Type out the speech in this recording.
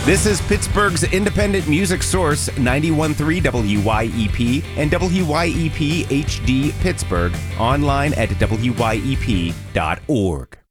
This is Pittsburgh's independent music source, 91.3 WYEP and WYEP HD Pittsburgh, online at wyep.org.